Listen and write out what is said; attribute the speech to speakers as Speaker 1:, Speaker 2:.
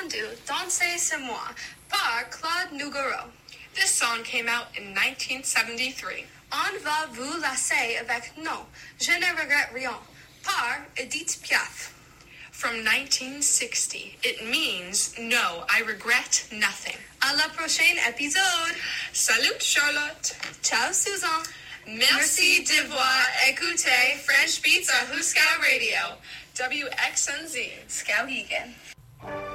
Speaker 1: entendu Danser c'est moi par Claude Nougaro.
Speaker 2: This song came out in 1973.
Speaker 1: On va vous laisser avec Non, je ne regrette rien par Edith Piaf.
Speaker 2: From 1960, it means no, I regret nothing.
Speaker 1: À la prochaine épisode.
Speaker 2: Salut Charlotte.
Speaker 1: Ciao Susan.
Speaker 2: Merci d'avoir écouté French Beats à Huska Radio. WXNZ.
Speaker 1: Skowhegan.